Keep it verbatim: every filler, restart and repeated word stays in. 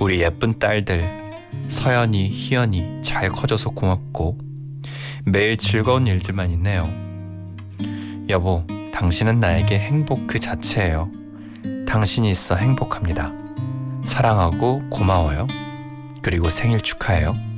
우리 예쁜 딸들 서연이, 희연이 잘 커져서 고맙고 매일 즐거운 일들만 있네요. 여보, 당신은 나에게 행복 그 자체예요. 당신이 있어 행복합니다. 사랑하고 고마워요. 그리고 생일 축하해요.